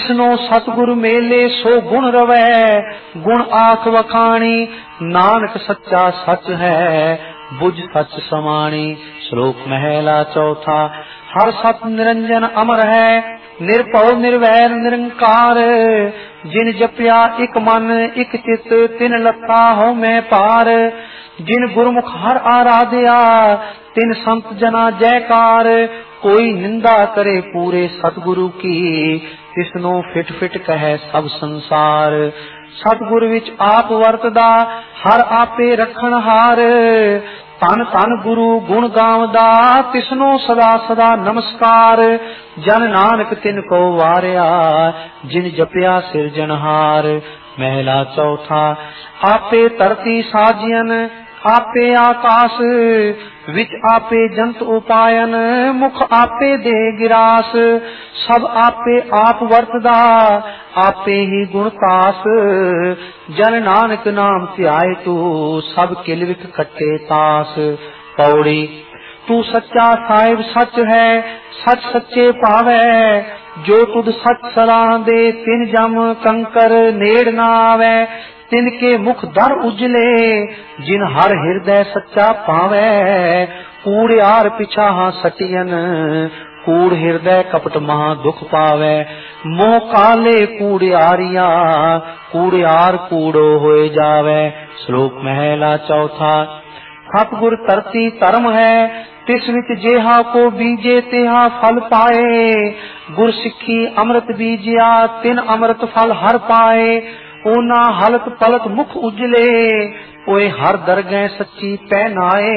जिसनो सतगुरु मेले सो गुण रवै, गुण आख वखाणी, नानक सच्चा सच है बुझ सच समाणी। श्लोक महला चौथा। हर सत निरंजन अमर है, निरभव निर्वैर निरंकार, जिन जपिया इक मन इक चित, तिन लथा हो मैं पार। जिन गुरमुख हर आराध्या, तिन संत जना जयकार। कोई निंदा करे पूरे सतगुरु की, तिसनो फिट फिट कहे सब संसार। सतगुरु विच आप वरतदा, हर आपे रखन हार। तन तन गुरु गुण गावदा, तिसनो सदा सदा नमस्कार। जन नानक तिन को वारिया, जिन जपिया सिरजनहार। महला चौथा। आपे धरती साजियन, आपे आकाश, विच आपे जंत उपायन, मुख आपे दे गिरास। सब आपे आप वर्तदा, आपे ही गुणतास। जन नानक नाम ध्याए तू, सब किल विख कटे तास। पौड़ी। तू सच्चा साहिब सच है, सच सच्चे पावै। जो तुद सच सलाह दे, तिन जम कंकर नेड़ ना आवे। तिनके मुख दर उजले, जिन हर हृदय सच्चा पावै। कूड़ियार पिछाहा सटियन, कूड़ हृदय कपट महा दुख पावै। मोह काले कूड़ियारिया, कूड़ियार कूड़ो होए जावै। श्लोक महला चौथा। सतगुर तरती धर्म है, तिस विच जेहा को बीजे तेहा फल पाए। गुर सिक्खी अमृत बीजिया, तिन अमृत फल हर पाए। ओना हलत पलत मुख उजले, ओए हर दरगह सच्ची पहनाए।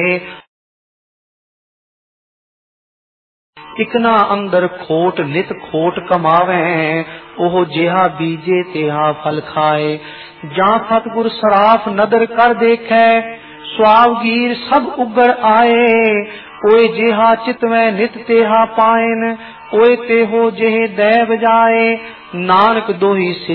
इकना अंदर खोट नित खोट कमावे, ओह जेहा बीजे तेहा फल खाए। जा सतगुर सराफ नदर कर देखे, स्वावगीर सब उगड़ आए। ओए जेहा चितवै नित तेहा पायन, ओए तेहो जेह दै बजाए। नानक दोही